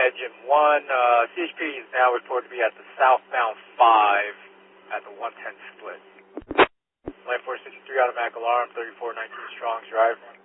Engine 1. CHP is now reported to be at the southbound 5 at the 110 split. Line 463 automatic alarm, 3419 Strong's Drive.